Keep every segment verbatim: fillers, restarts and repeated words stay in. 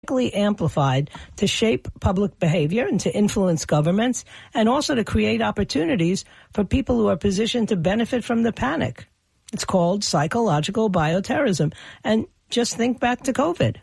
amplified to shape public behavior and to influence governments, and also to create opportunities for people who are positioned to benefit from the panic. It's called psychological bioterrorism. And just think back to COVID.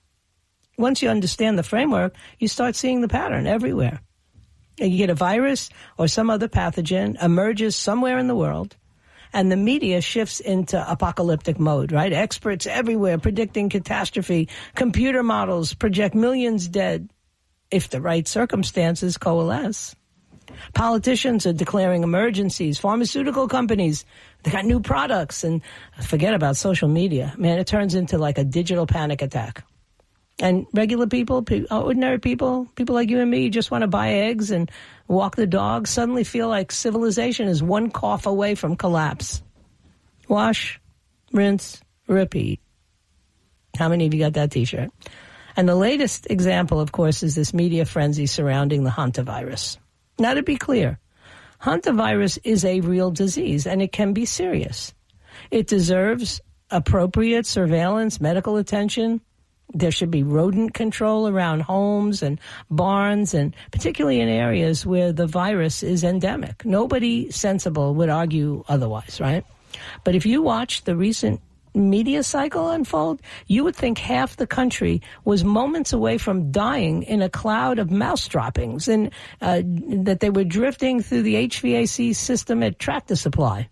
Once you understand the framework, you start seeing the pattern everywhere. You get a virus or some other pathogen emerges somewhere in the world, and the media shifts into apocalyptic mode, right? Experts everywhere predicting catastrophe. Computer models project millions dead if the right circumstances coalesce. Politicians are declaring emergencies. Pharmaceutical companies, they got new products. And forget about social media. Man, it turns into like a digital panic attack. And regular people, ordinary people, people like you and me, you just want to buy eggs and walk the dog, suddenly feel like civilization is one cough away from collapse. Wash, rinse, repeat. How many of you got that T-shirt? And the latest example, of course, is this media frenzy surrounding the hantavirus. Now, to be clear, hantavirus is a real disease, and it can be serious. It deserves appropriate surveillance, medical attention. There should be rodent control around homes and barns, and particularly in areas where the virus is endemic. Nobody sensible would argue otherwise, right? But if you watch the recent media cycle unfold, you would think half the country was moments away from dying in a cloud of mouse droppings, and uh, that they were drifting through the H V A C system at Tractor Supply.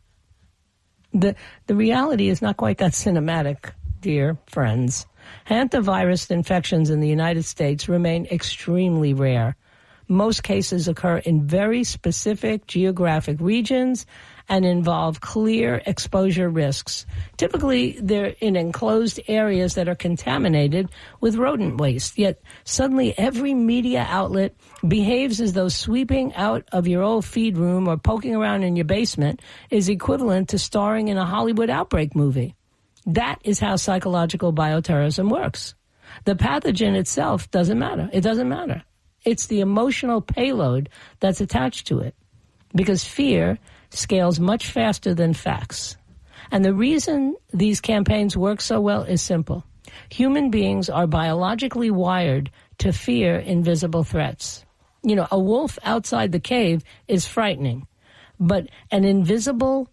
The, the reality is not quite that cinematic, dear friends. Hantavirus infections in the United States remain extremely rare. Most cases occur in very specific geographic regions and involve clear exposure risks. Typically, they're in enclosed areas that are contaminated with rodent waste. Yet suddenly every media outlet behaves as though sweeping out of your old feed room or poking around in your basement is equivalent to starring in a Hollywood outbreak movie. That is how psychological bioterrorism works. The pathogen itself doesn't matter. It doesn't matter. It's the emotional payload that's attached to it, because fear scales much faster than facts. And the reason these campaigns work so well is simple. Human beings are biologically wired to fear invisible threats. You know, a wolf outside the cave is frightening, but an invisible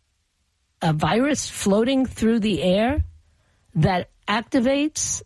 a virus floating through the air that activates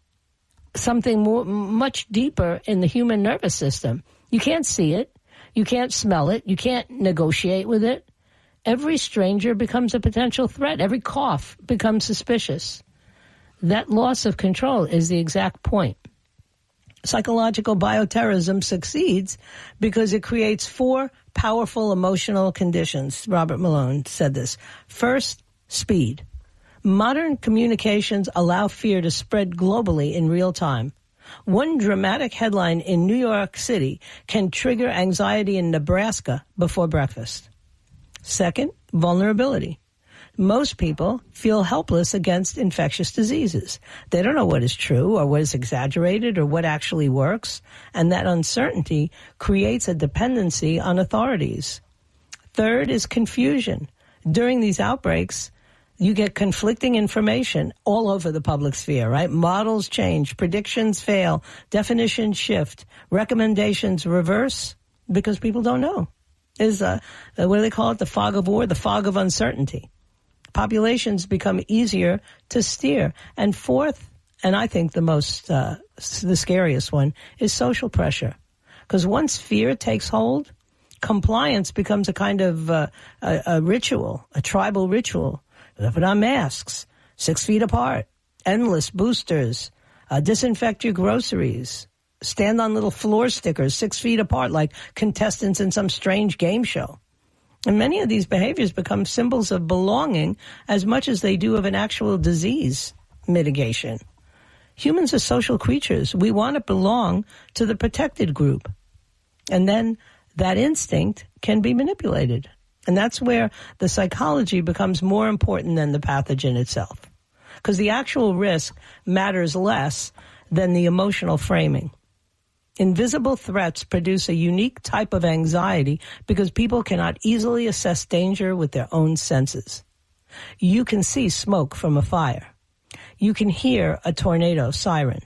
something more, much deeper in the human nervous system. You can't see it. You can't smell it. You can't negotiate with it. Every stranger becomes a potential threat. Every cough becomes suspicious. That loss of control is the exact point. Psychological bioterrorism succeeds because it creates four powerful emotional conditions. Robert Malone said this. First, speed. Modern communications allow fear to spread globally in real time. One dramatic headline in New York City can trigger anxiety in Nebraska before breakfast. Second, vulnerability. Most people feel helpless against infectious diseases. They don't know what is true or what is exaggerated or what actually works, and that uncertainty creates a dependency on authorities. Third is confusion. During these outbreaks, you get conflicting information all over the public sphere, right? Models change, predictions fail, definitions shift, recommendations reverse because people don't know. Is uh, what do they call it? The fog of war, the fog of uncertainty. Populations become easier to steer. And fourth, and I think the most, uh, the scariest one, is social pressure. Because once fear takes hold, compliance becomes a kind of uh, a, a ritual, a tribal ritual. Put on masks, six feet apart, endless boosters, uh, disinfect your groceries, stand on little floor stickers six feet apart like contestants in some strange game show. And many of these behaviors become symbols of belonging as much as they do of an actual disease mitigation. Humans are social creatures. We want to belong to the protected group. And then that instinct can be manipulated. And that's where the psychology becomes more important than the pathogen itself. Because the actual risk matters less than the emotional framing. Invisible threats produce a unique type of anxiety because people cannot easily assess danger with their own senses. You can see smoke from a fire. You can hear a tornado siren.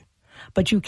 but you